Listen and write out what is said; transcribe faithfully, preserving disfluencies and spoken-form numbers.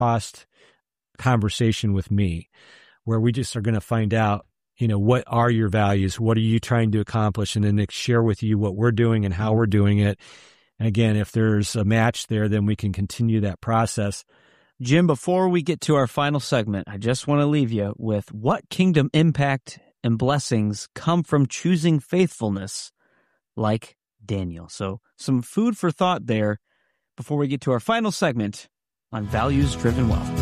cost conversation with me, where we just are going to find out, you know, what are your values? What are you trying to accomplish? And then share with you what we're doing and how we're doing it. And again, if there's a match there, then we can continue that process. Jim, before we get to our final segment, I just want to leave you with what kingdom impact and blessings come from choosing faithfulness like Daniel. So some food for thought there before we get to our final segment on Values Driven Wealth.